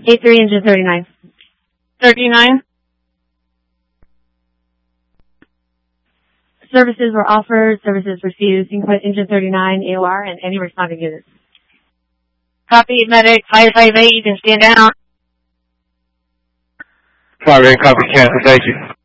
8-3, engine 39. 39. Services were offered, services refused. You can put engine 39, AOR, and any responding units. Copy, medic, 558, you can stand down. 5-8, copy, cancel, thank you.